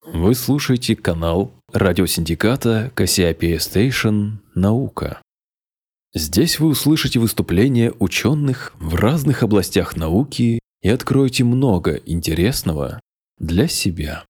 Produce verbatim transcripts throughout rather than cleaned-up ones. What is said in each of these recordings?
Вы слушаете канал радиосиндиката Кассиопея Стейшн «Наука». Здесь вы услышите выступления ученых в разных областях науки и откроете много интересного для себя.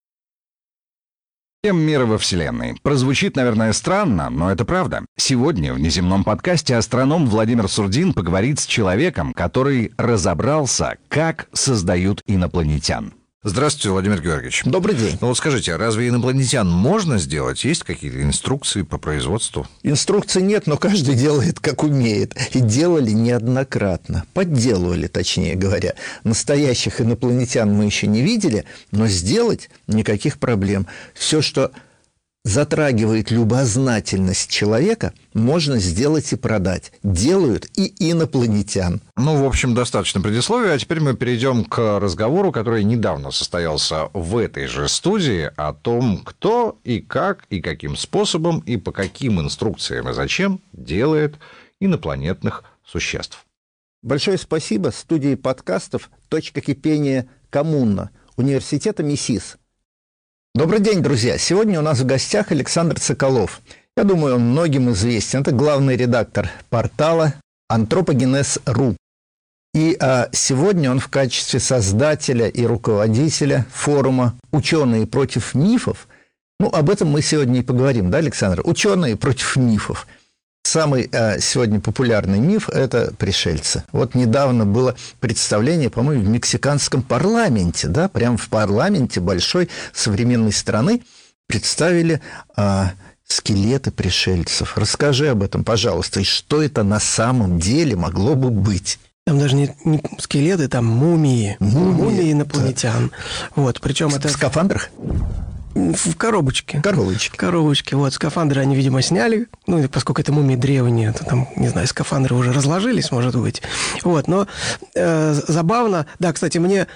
Всем мира во Вселенной. Прозвучит, наверное, странно, но это правда. Сегодня в внеземном подкасте астроном Владимир Сурдин поговорит с человеком, который разобрался, как создают инопланетян. Здравствуйте, Владимир Георгиевич. Добрый день. Ну вот скажите, разве инопланетян можно сделать? Есть какие-то инструкции по производству? Инструкций нет, но каждый делает, как умеет. И делали неоднократно. Подделывали, точнее говоря. Настоящих инопланетян мы еще не видели, но сделать никаких проблем. Все, что затрагивает любознательность человека, можно сделать и продать. Делают и инопланетян. Ну, в общем, достаточно предисловия, а теперь мы перейдем к разговору, который недавно состоялся в этой же студии, о том, кто и как, и каким способом, и по каким инструкциям и зачем делает инопланетных существ. Большое спасибо студии подкастов «Точка кипения Коммуна» университета МИСИС. Добрый день, друзья! Сегодня у нас в гостях Александр Соколов. Я думаю, он многим известен. Это главный редактор портала антропогенез точка ру. И а, сегодня он в качестве создателя и руководителя форума «Ученые против мифов». Ну, об этом мы сегодня и поговорим, да, Александр? Ученые против мифов. Самый а, сегодня популярный миф – это пришельцы. Вот недавно было представление, по-моему, в мексиканском парламенте, да, прямо в парламенте большой современной страны представили а, скелеты пришельцев. Расскажи об этом, пожалуйста, и что это на самом деле могло бы быть? Там даже не, не скелеты, там мумии. Мумии, мумии инопланетян. Да. Вот, причем это... В скафандрах? В коробочке. Коробочки. Коробочки. Вот, скафандры они, видимо, сняли. Ну, поскольку это мумии древние, то там, не знаю, скафандры уже разложились, может быть. Вот, но э, забавно. Да, кстати, мне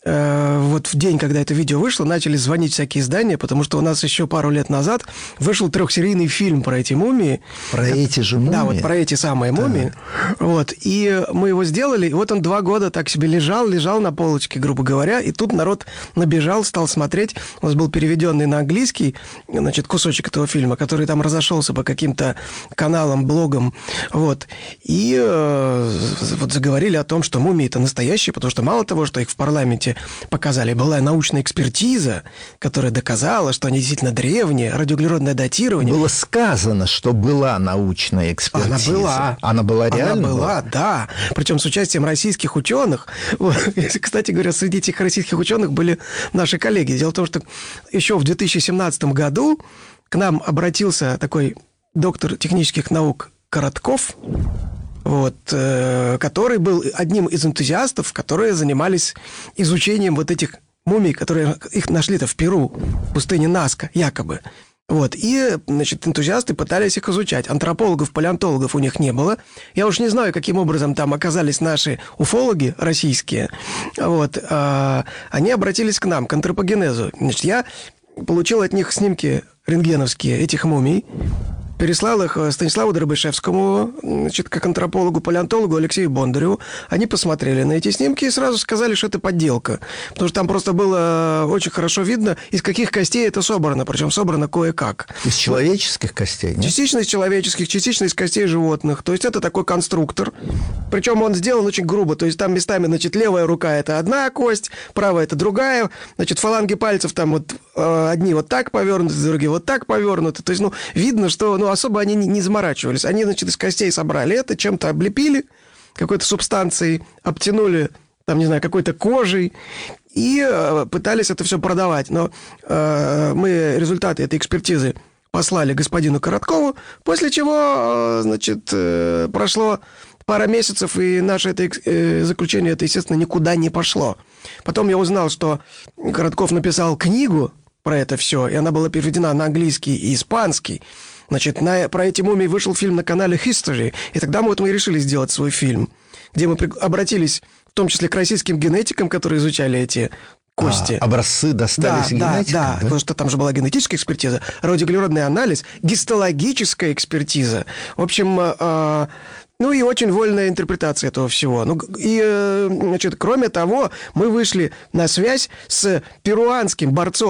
э, вот в день, когда это видео вышло, начали звонить всякие издания, потому что у нас еще пару лет назад вышел трехсерийный фильм про эти мумии. Про эти же мумии? Да, вот про эти самые мумии. Да. Вот, и мы его сделали, и вот он два года так себе лежал, лежал на полочке, грубо говоря, и тут народ набежал, стал смотреть. У нас был переведенный на английский, значит, кусочек этого фильма, который там разошелся по каким-то каналам, блогам, вот. И э, вот заговорили о том, что мумии это настоящие, потому что мало того, что их в парламенте показали, была научная экспертиза, которая доказала, что они действительно древние, радиоуглеродное датирование. Было сказано, что была научная экспертиза. Она была. Она была реально? Она была, да. Причем с участием российских ученых. Вот. Кстати говоря, среди этих российских ученых были наши коллеги. Дело в том, что еще в две тысячи семнадцатом году к нам обратился такой доктор технических наук Коротков, вот, э, который был одним из энтузиастов, которые занимались изучением вот этих мумий, которые их нашли-то в Перу, в пустыне Наска, якобы. Вот, и, значит, энтузиасты пытались их изучать. Антропологов, палеонтологов у них не было. Я уж не знаю, каким образом там оказались наши уфологи российские. Вот, а, они обратились к нам, к антропогенезу. Значит, я получил от них снимки рентгеновские этих мумий, переслал их Станиславу Дробышевскому, значит, как антропологу, палеонтологу Алексею Бондареву. Они посмотрели на эти снимки и сразу сказали, что это подделка. Потому что там просто было очень хорошо видно, из каких костей это собрано. Причем собрано кое-как. Из человеческих костей, нет? Частично из человеческих, частично из костей животных. То есть это такой конструктор. Причем он сделан очень грубо. То есть там местами, значит, левая рука – это одна кость, правая – это другая. Значит, фаланги пальцев там вот э, одни вот так повернуты, другие вот так повернуты. То есть, ну, видно, что... Ну, особо они не заморачивались. Они, значит, из костей собрали это, чем-то облепили, какой-то субстанцией, обтянули, там, не знаю, какой-то кожей и э, пытались это все продавать. Но э, мы результаты этой экспертизы послали господину Короткову, после чего, э, значит, э, прошло пара месяцев, и наше это, э, заключение, это, естественно, никуда не пошло. Потом я узнал, что Коротков написал книгу про это все, и она была переведена на английский и испанский. Значит, на, про эти мумии вышел фильм на канале History, и тогда мы, вот, мы решили сделать свой фильм, где мы при, обратились в том числе к российским генетикам, которые изучали эти кости. А, образцы достались да, генетикам? Да, да, да, потому что там же была генетическая экспертиза, радиоуглеродный анализ, гистологическая экспертиза. В общем, э, ну и очень вольная интерпретация этого всего. Ну, и, э, значит, кроме того, мы вышли на связь с перуанским борцом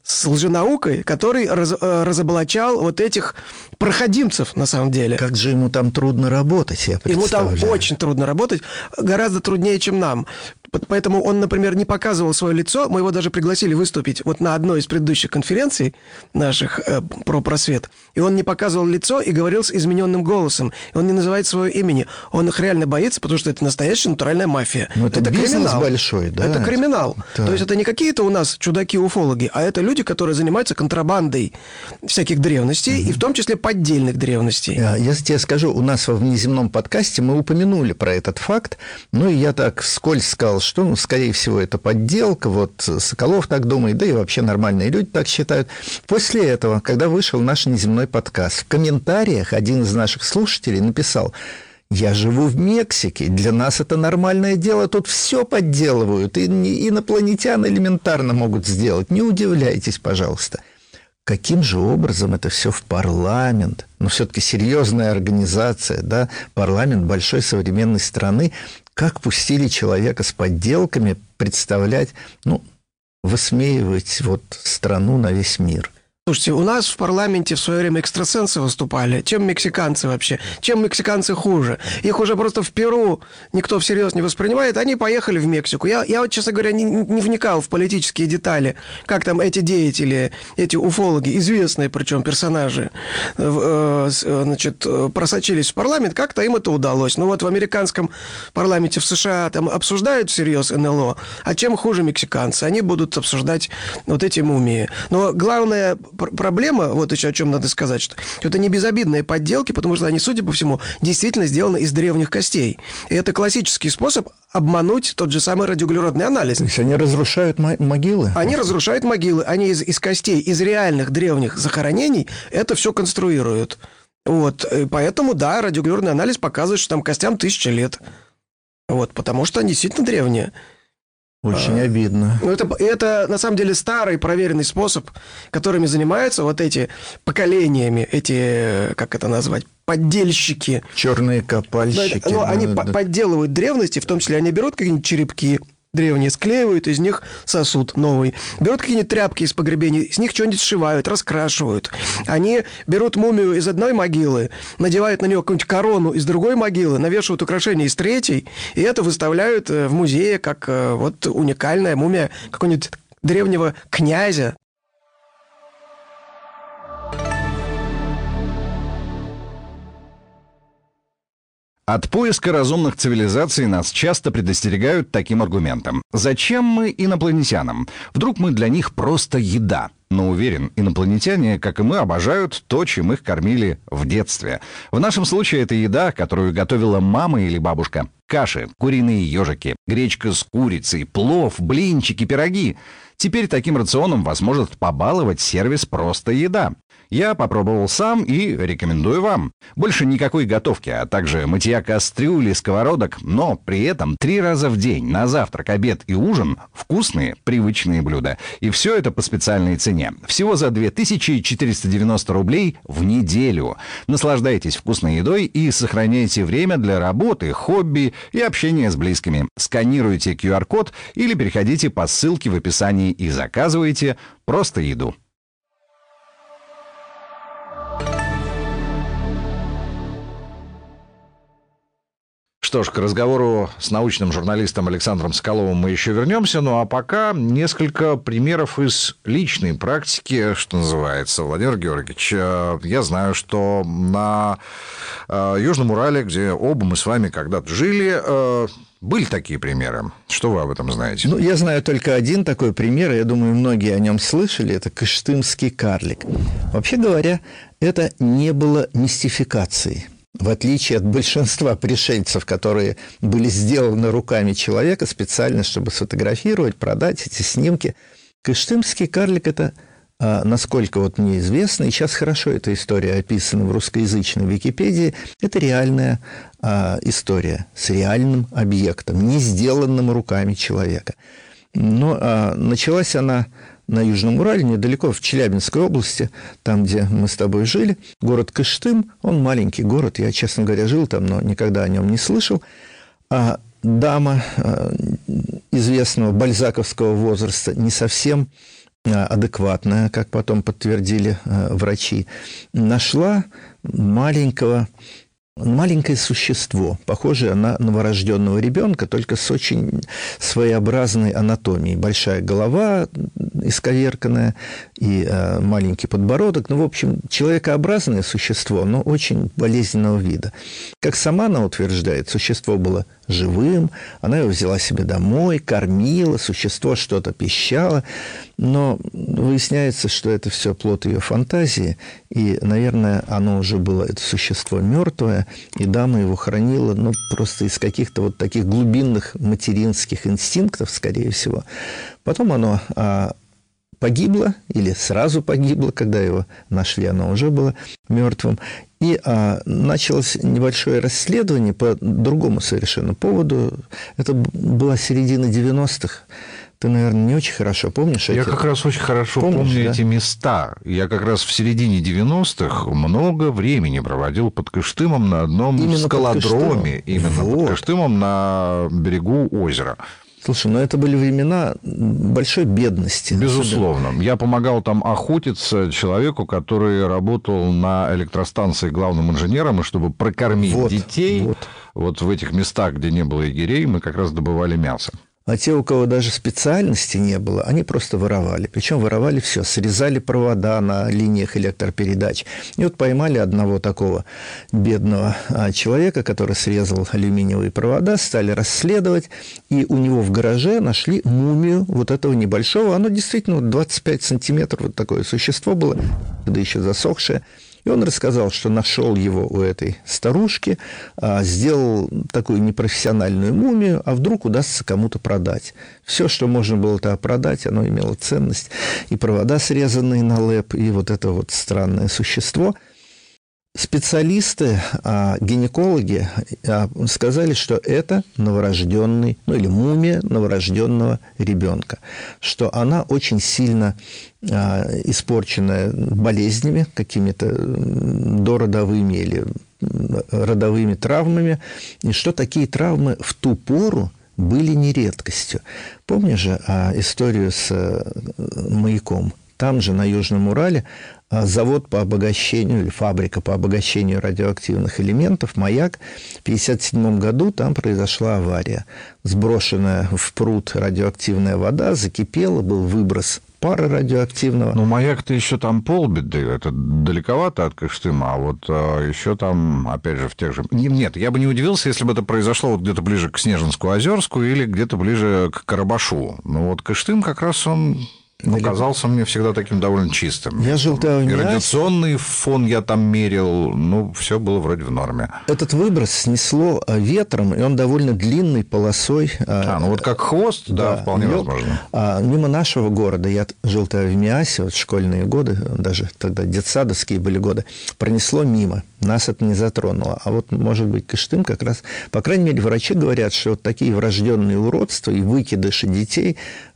с лженаукой, который раз, разоблачал вот этих проходимцев, на самом деле. Как же ему там трудно работать, я представляю. Ему там очень трудно работать, гораздо труднее, чем нам. Поэтому он, например, не показывал свое лицо. Мы его даже пригласили выступить вот на одной из предыдущих конференций наших э, про просвет. И он не показывал лицо и говорил с измененным голосом. И он не называет свое имени. Он их реально боится, потому что это настоящая натуральная мафия. Но это, это бизнес криминал. Большой, да? Это криминал. Да. То есть это не какие-то у нас чудаки-уфологи, а это люди, которые занимаются контрабандой всяких древностей, mm-hmm. и в том числе поддельных древностей. Я тебе скажу, у нас во внеземном подкасте мы упомянули про этот факт. Ну, и я так вскользь сказал, что, ну, скорее всего, это подделка. Вот Соколов так думает, да и вообще нормальные люди так считают. После этого, когда вышел наш внеземной подкаст, в комментариях один из наших слушателей написал: «Я живу в Мексике, для нас это нормальное дело, тут все подделывают, и инопланетян элементарно могут сделать, не удивляйтесь, пожалуйста». Каким же образом это все в парламент? Но все-таки серьезная организация, да, парламент большой современной страны. Как пустили человека с подделками представлять, ну, высмеивать вот страну на весь мир? Слушайте, у нас в парламенте в свое время экстрасенсы выступали. Чем мексиканцы вообще? Чем мексиканцы хуже? Их уже просто в Перу никто всерьез не воспринимает. Они поехали в Мексику. Я, я вот, честно говоря, не, не вникал в политические детали, как там эти деятели, эти уфологи, известные причем персонажи, э, значит, просочились в парламент. Как-то им это удалось. Ну вот в американском парламенте в США там обсуждают всерьез эн эл о. А чем хуже мексиканцы? Они будут обсуждать вот эти мумии. Но главное... Проблема, вот еще о чем надо сказать, что это не безобидные подделки, потому что они, судя по всему, действительно сделаны из древних костей. И это классический способ обмануть тот же самый радиоуглеродный анализ. То есть они разрушают могилы? Они разрушают могилы. Они из, из костей, из реальных древних захоронений это все конструируют. Вот. И поэтому, да, радиоуглеродный анализ показывает, что там костям тысяча лет. Вот. Потому что они действительно древние. Очень а, обидно. Ну, это, это, на самом деле, старый проверенный способ, которыми занимаются вот эти поколениями, эти, как это назвать, поддельщики. Черные копальщики. Но, но да, они да. подделывают древности, в том числе они берут какие-нибудь черепки древние, склеивают из них сосуд новый. Берут какие-нибудь тряпки из погребений, с них что-нибудь сшивают, раскрашивают. Они берут мумию из одной могилы, надевают на нее какую-нибудь корону из другой могилы, навешивают украшения из третьей, и это выставляют в музее как вот уникальная мумия какого-нибудь древнего князя. От поиска разумных цивилизаций нас часто предостерегают таким аргументом. Зачем мы инопланетянам? Вдруг мы для них просто еда? Но уверен, инопланетяне, как и мы, обожают то, чем их кормили в детстве. В нашем случае это еда, которую готовила мама или бабушка. Каши, куриные ежики, гречка с курицей, плов, блинчики, пироги. Теперь таким рационом вас может побаловать сервис «Просто еда». Я попробовал сам и рекомендую вам. Больше никакой готовки, а также мытья кастрюль и сковородок, но при этом три раза в день на завтрак, обед и ужин вкусные, привычные блюда. И все это по специальной цене. Всего за две тысячи четыреста девяносто рублей в неделю. Наслаждайтесь вкусной едой и сохраняйте время для работы, хобби и общения с близкими. Сканируйте ку ар код или переходите по ссылке в описании и заказывайте просто еду. Что ж, к разговору с научным журналистом Александром Соколовым мы еще вернемся. Ну а пока несколько примеров из личной практики, что называется. Владимир Георгиевич, я знаю, что на Южном Урале, где оба мы с вами когда-то жили, были такие примеры. Что вы об этом знаете? Ну, я знаю только один такой пример, я думаю, многие о нем слышали. Это кыштымский карлик. Вообще говоря, это не было мистификацией. В отличие от большинства пришельцев, которые были сделаны руками человека специально, чтобы сфотографировать, продать эти снимки, кыштымский карлик – это, насколько вот мне известно, и сейчас хорошо эта история описана в русскоязычной Википедии, это реальная история с реальным объектом, не сделанным руками человека. Но началась она на Южном Урале, недалеко, в Челябинской области, там, где мы с тобой жили. Город Кыштым, он маленький город, я, честно говоря, жил там, но никогда о нем не слышал. А дама известного бальзаковского возраста, не совсем адекватная, как потом подтвердили врачи, нашла маленького маленькое существо, похожее на новорожденного ребенка, только с очень своеобразной анатомией. Большая голова исковерканная и э, маленький подбородок. Ну, в общем, человекообразное существо, но очень болезненного вида. Как сама она утверждает, существо было живым, она его взяла себе домой, кормила, существо что-то пищало, но выясняется, что это все плод ее фантазии, и, наверное, оно уже было, это существо, мертвое, и дама его хранила, ну, просто из каких-то вот таких глубинных материнских инстинктов, скорее всего. Потом оно а, погибло, или сразу погибло, когда его нашли, оно уже было мертвым. И а, началось небольшое расследование по другому совершенно поводу. Это была середина девяностых. Ты, наверное, не очень хорошо помнишь Я эти... как раз очень хорошо Помнишь, помню да? эти места. Я как раз в середине девяностых много времени проводил под Кыштымом на одном именно скалодроме. Именно вот. под Кыштымом на берегу озера. Слушай, ну это были времена большой бедности. Безусловно. Особенно. Я помогал там охотиться человеку, который работал на электростанции главным инженером, и чтобы прокормить вот, детей, вот. вот в этих местах, где не было егерей, мы как раз добывали мясо. А те, у кого даже специальности не было, они просто воровали. Причем воровали все. Срезали провода на линиях электропередач. И вот поймали одного такого бедного человека, который срезал алюминиевые провода, стали расследовать. И у него в гараже нашли мумию вот этого небольшого. Оно действительно двадцать пять сантиметров, вот такое существо было, да еще засохшее. И он рассказал, что нашел его у этой старушки, сделал такую непрофессиональную мумию, а вдруг удастся кому-то продать. Все, что можно было тогда продать, оно имело ценность. И провода, срезанные на лэп, и вот это вот странное существо. Специалисты, гинекологи сказали, что это новорожденный, ну или мумия новорожденного ребенка, что она очень сильно испорченная болезнями, какими-то дородовыми или родовыми травмами, и что такие травмы в ту пору были не редкостью. Помнишь же историю с маяком? Там же, на Южном Урале, завод по обогащению, или фабрика по обогащению радиоактивных элементов, «Маяк», в пятьдесят седьмом году там произошла авария. Сброшенная в пруд радиоактивная вода закипела, был выброс пара радиоактивного. Ну, «Маяк»-то еще там полбеды, это далековато от Кыштыма, а вот а, еще там, опять же, в тех же... Нет, я бы не удивился, если бы это произошло вот где-то ближе к Снежинску-Озерску или где-то ближе к Карабашу. Но вот Кыштым как раз он... Ну, казался мне всегда таким довольно чистым. Я жил там в Миасе. И радиационный фон я там мерил, ну, все было вроде в норме. Этот выброс снесло ветром, и он довольно длинной полосой. А, ну вот как хвост, да, да вполне лёг, возможно. А, мимо нашего города, я жил тогда в Миасе, вот школьные годы, даже тогда детсадовские были годы, пронесло мимо. Нас это не затронуло. А вот, может быть, Кыштым как раз... По крайней мере, врачи говорят, что вот такие врожденные уродства и выкидыши детей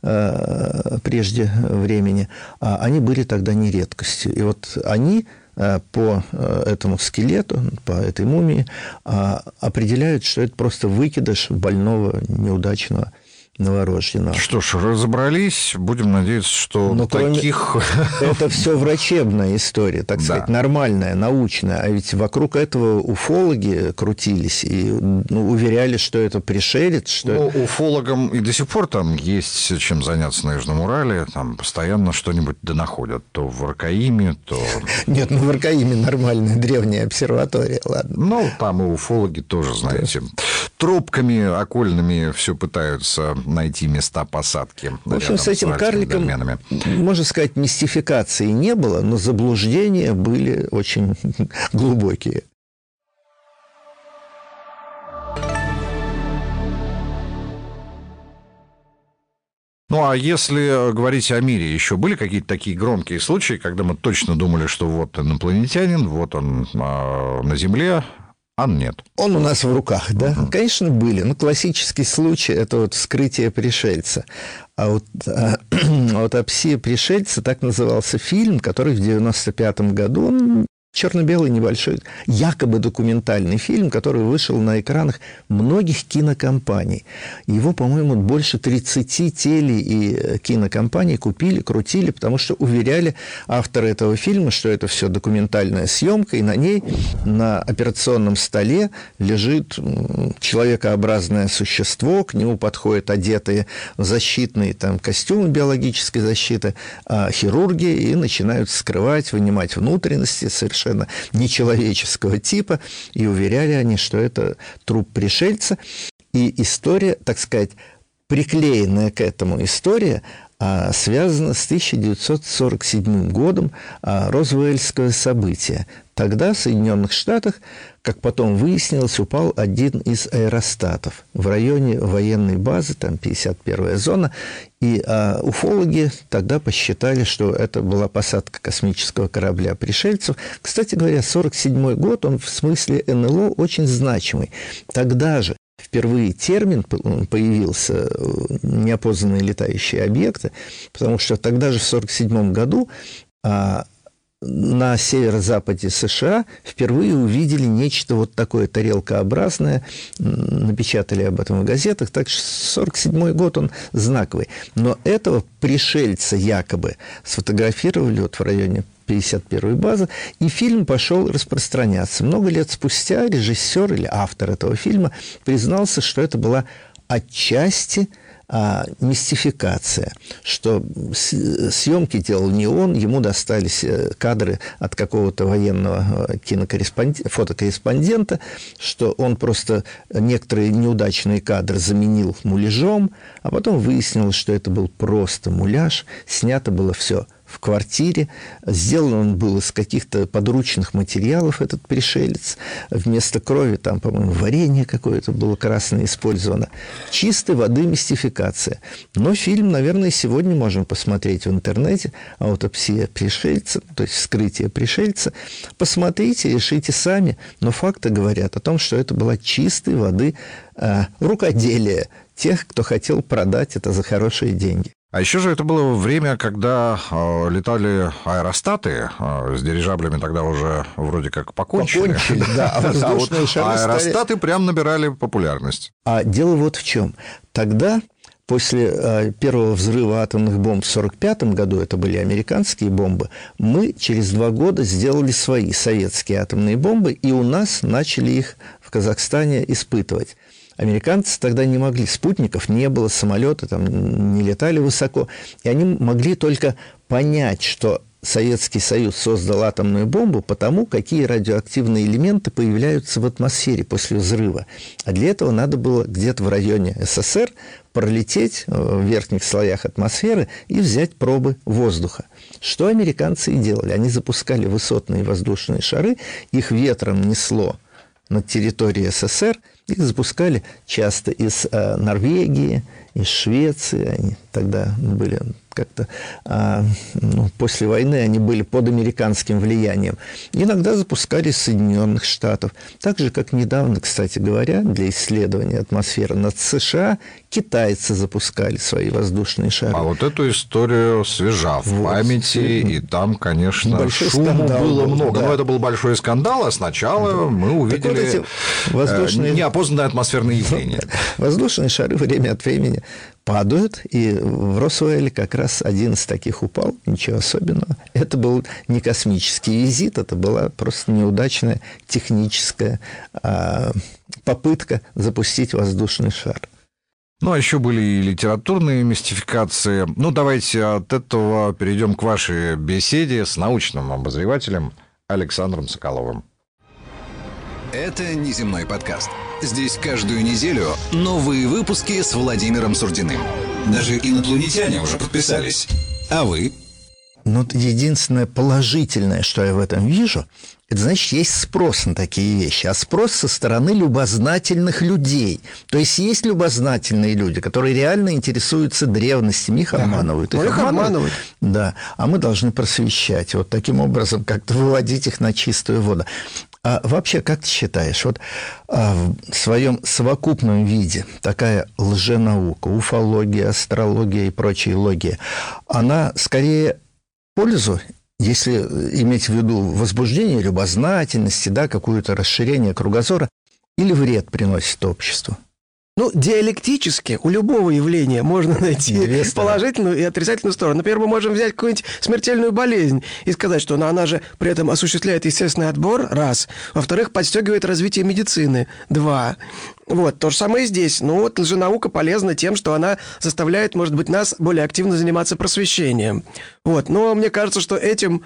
э, прежде времени, э, они были тогда не редкостью. И вот они э, по э, этому скелету, по этой мумии э, определяют, что это просто выкидыш больного, неудачного новорожденного. Что ж, разобрались. Будем надеяться, что Но таких... Это все врачебная история, так да. сказать, нормальная, научная. А ведь вокруг этого уфологи крутились и ну, уверяли, что это пришелец. Что... Ну, уфологам и до сих пор там есть чем заняться на Южном Урале. Там постоянно что-нибудь да находят. То в Аркаиме, то... Нет, ну в Аркаиме нормальная древняя обсерватория, ладно. Ну, там и уфологи тоже, знаете, да. трубками окольными все пытаются найти места посадки. В общем, с этим карликом, дольменами. Можно сказать, мистификации не было, но заблуждения были очень глубокие. Ну, а если говорить о мире, еще были какие-то такие громкие случаи, когда мы точно думали, что вот инопланетянин, вот он а, на Земле, а нет. Он у нас в руках, да? Uh-huh. Конечно, были. Ну, классический случай – это вот вскрытие пришельца. А вот а, аутопсия пришельца, так назывался фильм, который в девяносто пятом году, он черно-белый небольшой, якобы документальный фильм, который вышел на экранах многих кинокомпаний. Его, по-моему, больше тридцати теле- и кинокомпаний купили, крутили, потому что уверяли авторы этого фильма, что это все документальная съемка, и на ней на операционном столе лежит человекообразное существо, к нему подходят одетые в защитные там, костюмы биологической защиты а, хирурги и начинают вскрывать, вынимать внутренности совершенно нечеловеческого типа, и уверяли они, что это труп пришельца. И история, так сказать, приклеенная к этому история, а, связана с тысяча девятьсот сорок седьмым годом, а, Розуэльское событие. Тогда в Соединенных Штатах, как потом выяснилось, упал один из аэростатов в районе военной базы, там пятьдесят первая зона, и а, уфологи тогда посчитали, что это была посадка космического корабля пришельцев. Кстати говоря, сорок седьмой год, он в смысле эн эл о очень значимый. Тогда же впервые термин появился «неопознанные летающие объекты», потому что тогда же в сорок седьмом году а, на северо-западе США впервые увидели нечто вот такое тарелкообразное, напечатали об этом в газетах, так что сорок седьмой год он знаковый. Но этого пришельца якобы сфотографировали вот в районе пятьдесят первой базы, и фильм пошел распространяться. Много лет спустя режиссер или автор этого фильма признался, что это была отчасти а, мистификация, что съемки делал не он, ему достались кадры от какого-то военного кинокорреспондента, фотокорреспондента, что он просто некоторые неудачные кадры заменил муляжом, а потом выяснилось, что это был просто муляж, снято было все в квартире. Сделан он был из каких-то подручных материалов, этот пришелец. Вместо крови там, по-моему, варенье какое-то было красное использовано. Чистой воды мистификация. Но фильм, наверное, сегодня можно посмотреть в интернете. «Аутопсия пришельца», то есть «Вскрытие пришельца». Посмотрите, решите сами. Но факты говорят о том, что это была чистой воды э, рукоделие тех, кто хотел продать это за хорошие деньги. А еще же это было время, когда э, летали аэростаты, э, с дирижаблями тогда уже вроде как покончили. Покончили, да, а воздушные шары стали... Аэростаты прям набирали популярность. А дело вот в чем. Тогда, после э, первого взрыва атомных бомб в сорок пятом году, это были американские бомбы, мы через два года сделали свои советские атомные бомбы, и у нас начали их в Казахстане испытывать. Американцы тогда не могли, спутников не было, самолеты там не летали высоко, и они могли только понять, что Советский Союз создал атомную бомбу потому, какие радиоактивные элементы появляются в атмосфере после взрыва. А для этого надо было где-то в районе эс эс эс пролететь в верхних слоях атмосферы и взять пробы воздуха. Что американцы и делали. Они запускали высотные воздушные шары, их ветром несло над территорией эс эс эс, их запускали часто из э, Норвегии, из Швеции. Они тогда были как-то... Э, ну, после войны они были под американским влиянием. Иногда запускали из Соединенных Штатов. Так же, как недавно, кстати говоря, для исследования атмосферы над США китайцы запускали свои воздушные шары. А вот эту историю свежа в вот, памяти, и там, конечно, большой шума было был, много. да. Но это был большой скандал, а сначала да. мы увидели вот воздушные... неопознанное атмосферное явление. Воздушные шары время от времени падают, и в Росуэле как раз один из таких упал, ничего особенного. Это был не космический визит, это была просто неудачная техническая а, попытка запустить воздушный шар. Ну, а еще были и литературные мистификации. Ну, давайте от этого перейдем к вашей беседе с научным обозревателем Александром Соколовым. Это «Неземной подкаст». Здесь каждую неделю новые выпуски с Владимиром Сурдиным. Даже инопланетяне уже подписались. А вы? Ну, единственное положительное, что я в этом вижу, это значит, есть спрос на такие вещи. А спрос со стороны любознательных людей. То есть есть любознательные люди, которые реально интересуются древностями, их обманывают. Их, их обманывают. обманывают. Да. А мы должны просвещать. Вот таким образом как-то выводить их на чистую воду. А вообще, как ты считаешь, вот а, в своем совокупном виде такая лженаука, уфология, астрология и прочие логии, она скорее пользу если иметь в виду возбуждение любознательности, да, какое-то расширение кругозора, или вред приносит обществу? Ну, диалектически у любого явления можно найти положительную и отрицательную сторону. Например, мы можем взять какую-нибудь смертельную болезнь и сказать, что ну, она же при этом осуществляет естественный отбор, раз. Во-вторых, подстегивает развитие медицины, два. Вот, то же самое и здесь. Ну, вот лженаука полезна тем, что она заставляет, может быть, нас более активно заниматься просвещением. Вот, но мне кажется, что этим...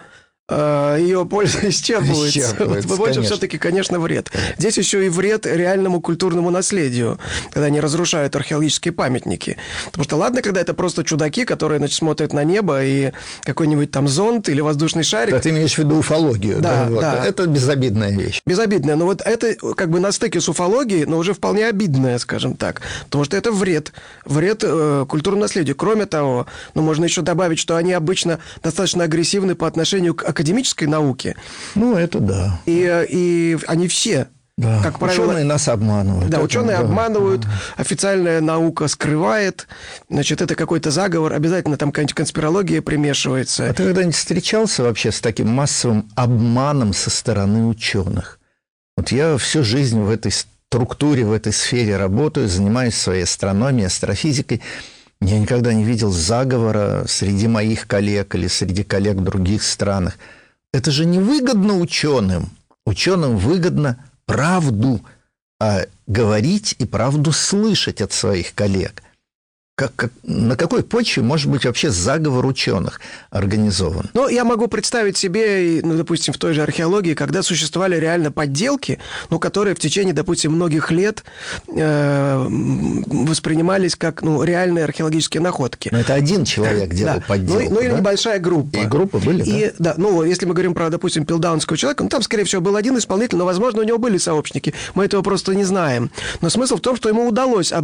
ее польза исчерпывается. Исчерпывается, Больше конечно. все-таки, конечно, вред. Здесь еще и вред реальному культурному наследию, когда они разрушают археологические памятники. Потому что ладно, когда это просто чудаки, которые, значит, смотрят на небо, и какой-нибудь там зонд или воздушный шарик. Да, ты имеешь в виду уфологию. Да, Да, вот. да. Это безобидная вещь. Безобидное. Но вот это как бы на стыке с уфологией, но уже вполне обидное, скажем так. Потому что это вред. Вред э, культурному наследию. Кроме того, ну, можно еще добавить, что они обычно достаточно агрессивны по отношению к академической науке. Ну, это да. И, и они все, Да. как правило... Ученые нас обманывают. Да, Это ученые да. обманывают, официальная наука скрывает, значит, это какой-то заговор, обязательно там какая-нибудь конспирология примешивается. А ты когда-нибудь встречался вообще с таким массовым обманом со стороны ученых? Вот я всю жизнь в этой структуре, в этой сфере работаю, занимаюсь своей астрономией, астрофизикой. Я никогда не видел заговора среди моих коллег или среди коллег в других странах. Это же не выгодно ученым. Ученым выгодно правду а говорить и правду слышать от своих коллег. Как, как, на какой почве может быть вообще заговор ученых организован? Ну, я могу представить себе, ну, допустим, в той же археологии, когда существовали реально подделки, ну, которые в течение, допустим, многих лет э, воспринимались как, ну, реальные археологические находки. Но это один человек делал Да. подделку, Ну, ну, или да? небольшая группа. И группы были, И, да? да? Ну, если мы говорим про, допустим, пилдаунского человека, ну, там, скорее всего, был один исполнитель, но, возможно, у него были сообщники. Мы этого просто не знаем. Но смысл в том, что ему удалось